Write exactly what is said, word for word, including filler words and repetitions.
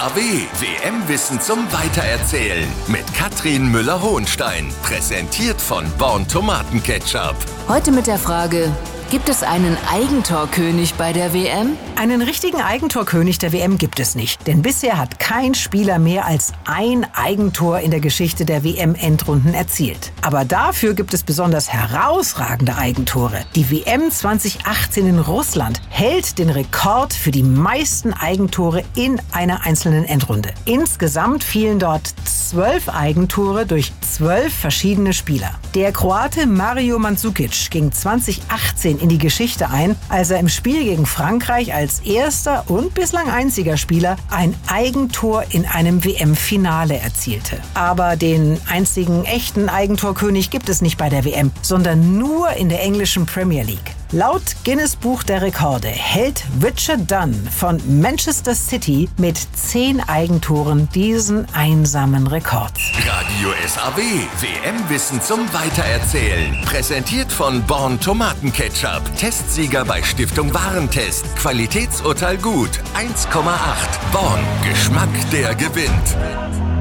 A W, W M-Wissen zum Weitererzählen mit Katrin Müller-Hohenstein. Präsentiert von Born Tomatenketchup. Heute mit der Frage: Gibt es einen Eigentorkönig bei der W M? Einen richtigen Eigentorkönig der W M gibt es nicht, denn bisher hat kein Spieler mehr als ein Eigentor in der Geschichte der W M-Endrunden erzielt. Aber dafür gibt es besonders herausragende Eigentore. Die W M zwanzig achtzehn in Russland hält den Rekord für die meisten Eigentore in einer einzelnen Endrunde. Insgesamt fielen dort zwölf Eigentore durch zwölf verschiedene Spieler. Der Kroate Mario Mandzukic ging zwanzig achtzehn in die Geschichte ein, als er im Spiel gegen Frankreich als erster und bislang einziger Spieler ein Eigentor in einem W M-Finale erzielte. Aber den einzigen echten Eigentorkönig gibt es nicht bei der W M, sondern nur in der englischen Premier League. Laut Guinness Buch der Rekorde hält Richard Dunn von Manchester City mit zehn Eigentoren diesen einsamen Rekord. Radio S A W, W M-Wissen zum Weitererzählen. Präsentiert von Born Tomatenketchup. Testsieger bei Stiftung Warentest. Qualitätsurteil gut. eins Komma acht. Born. Geschmack, der gewinnt.